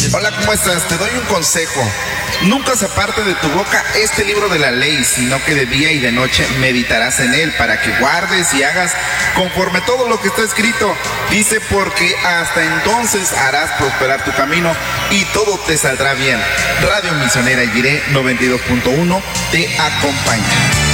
Hola, ¿cómo estás? Te doy un consejo. Nunca se aparte de tu boca este libro de la ley, sino que de día y de noche meditarás en él para que guardes y hagas conforme todo lo que está escrito. Dice, porque hasta entonces harás prosperar tu camino y todo te saldrá bien. Radio Misionera Jiré 92.1 te acompaña.